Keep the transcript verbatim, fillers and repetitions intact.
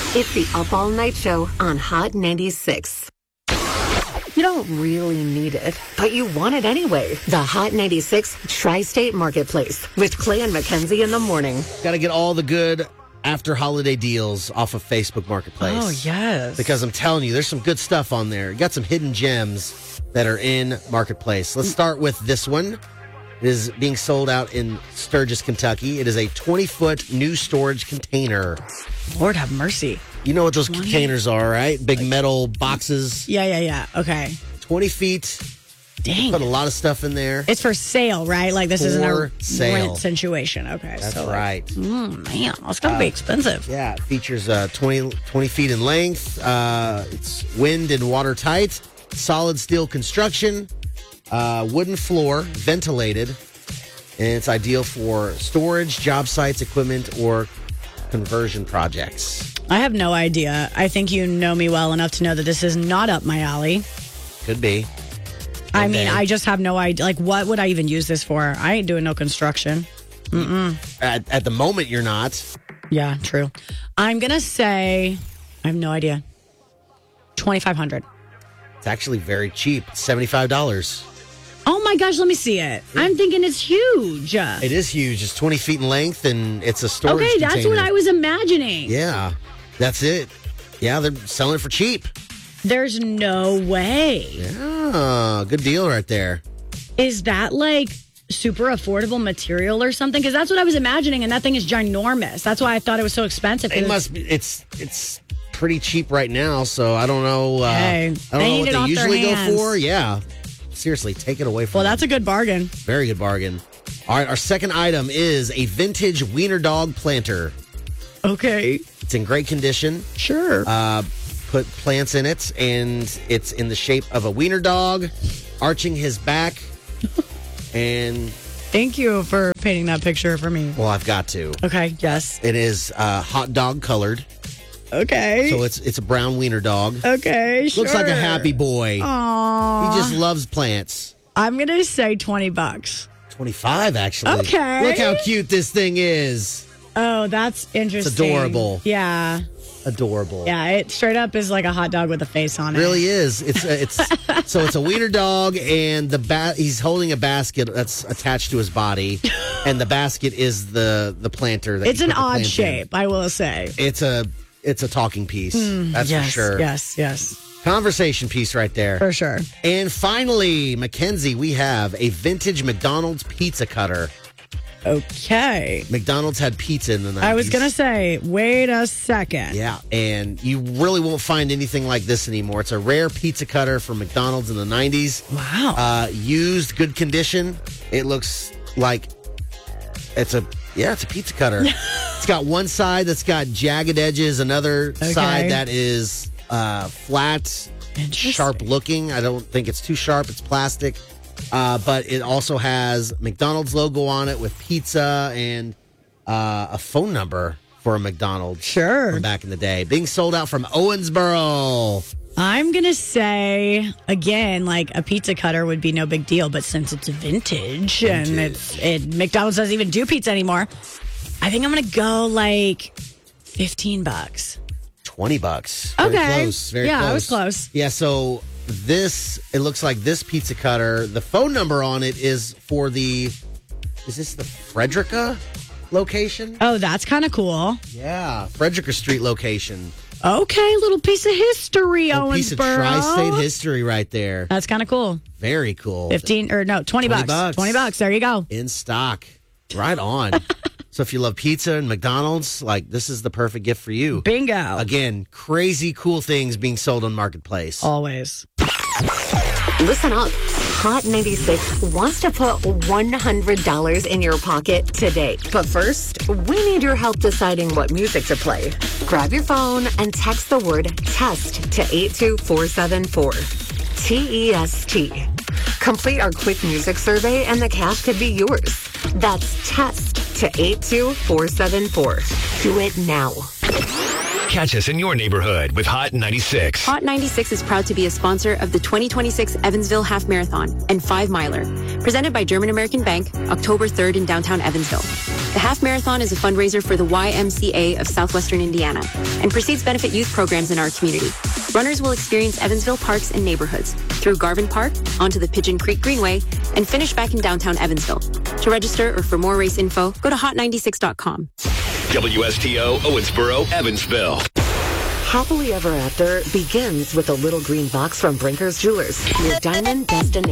It's the Up All Night Show on Hot ninety-six. You don't really need it, but you want it anyway. The Hot ninety-six Tri-State Marketplace with Clay and Mackenzie in the morning. Got to get all the good after holiday deals off of Facebook Marketplace. Oh, yes. Because I'm telling you, there's some good stuff on there. You got some hidden gems that are in Marketplace. Let's start with this one. It is being sold out in Sturgis, Kentucky. It is a twenty-foot new storage container. Lord have mercy. You know what those containers are, right? Big metal boxes. Yeah, yeah, yeah. Okay. twenty feet. Dang. Put a lot of stuff in there. It's for sale, right? Like this isn't a For sale. rent situation. Okay. That's so right. Mm, man, that's going to be expensive. Yeah, it features uh, twenty, twenty feet in length. Uh, it's wind and watertight. Solid steel construction. Uh, wooden floor, ventilated. And it's ideal for storage, job sites, equipment, or conversion projects. I have no idea. I think you know me well enough to know that this is not up my alley. Could be. I Okay. mean, I just have no idea. Like, what would I even use this for? I ain't doing no construction. Mm-mm. At, at the moment, you're not. Yeah, true. I'm going to say, I have no idea. twenty-five hundred dollars. It's actually very cheap. seventy-five dollars. Oh my gosh, let me see it. I'm thinking it's huge. It is huge. It's twenty feet in length, and it's a storage Okay, that's container. what I was imagining. Yeah, that's it. Yeah, they're selling it for cheap. There's no way. Yeah, good deal right there. Is that like super affordable material or something? Because that's what I was imagining, and that thing is ginormous. That's why I thought it was so expensive. It must be. It's it's pretty cheap right now, so I don't know. Uh, Hey, I they don't know need what it they off their usually go hands. for. Yeah, seriously, take it away from. Well, them. that's a good bargain. Very good bargain. All right, our second item is a vintage wiener dog planter. Okay. It's in great condition. Sure. Uh, put plants in it, and it's in the shape of a wiener dog, arching his back. And Thank you for painting that picture for me. well, I've got to. Okay, yes. It is uh, hot dog colored, Okay. so it's it's a brown wiener dog. okay, sure. Looks like a happy boy. Aww. He just loves plants. I'm going to say twenty bucks. twenty-five, actually. Okay. Look how cute this thing is. Oh, that's interesting. adorable. Yeah. Adorable. Yeah, it straight up is like a hot dog with a face on it. Really is. It's uh, it's so it's a wiener dog, and the ba- he's holding a basket that's attached to his body, and the basket is the the planter. That It's you an put the odd plant in. shape, I will say. It's a it's a talking piece. that's yes, for sure. Yes, yes. Conversation piece right there. For sure. And finally, Mackenzie, we have a vintage McDonald's pizza cutter. Okay. McDonald's had pizza in the nineties. I was going to say, wait a second. Yeah, and you really won't find anything like this anymore. It's a rare pizza cutter from McDonald's in the nineties. Wow. Uh, used, good condition. It looks like it's a, yeah, it's a pizza cutter. It's got one side that's got jagged edges, another Okay. side that is uh, flat, Interesting. sharp looking. I don't think it's too sharp. It's plastic. Uh, but it also has McDonald's logo on it with pizza and uh, a phone number for a McDonald's. Sure. From back in the day. Being sold out from Owensboro. I'm going to say, again, like a pizza cutter would be no big deal, but since it's vintage, and it's it, McDonald's doesn't even do pizza anymore, I think I'm going to go like fifteen bucks. twenty bucks. Very Okay. close. Very Yeah, close. I was close. Yeah, so this, it looks like this pizza cutter, the phone number on it is for the, is this the Frederica location? Oh, that's kind of cool. Yeah, Frederica Street location. Okay, little piece of history, A Owensboro. piece of tri-state history right there. That's kind of cool. Very cool. fifteen or no, twenty, twenty bucks. bucks. twenty bucks. There you go. In stock. Right on. So if you love pizza and McDonald's, like this is the perfect gift for you. Bingo. Again, crazy cool things being sold on Marketplace. Always. Listen up. Hot ninety-six wants to put one hundred dollars in your pocket today. But first, we need your help deciding what music to play. Grab your phone and text the word TEST to eight two four seven four. T E S T. Complete our quick music survey and the cash could be yours. That's TEST to eight two four seven four. Do it now. Catch us in your neighborhood with Hot ninety-six. Hot ninety-six is proud to be a sponsor of the twenty twenty-six Evansville Half Marathon and Five Miler, presented by German American Bank, October third in downtown Evansville. The half marathon is a fundraiser for the Y M C A of Southwestern Indiana and proceeds benefit youth programs in our community. Runners will experience Evansville parks and neighborhoods through Garvin Park, onto the Pigeon Creek Greenway, and finish back in downtown Evansville. To register or for more race info, go to hot ninety-six dot com. W S T O Owensboro, Evansville. Happily Ever After begins with a little green box from Brinker's Jewelers, your diamond destination.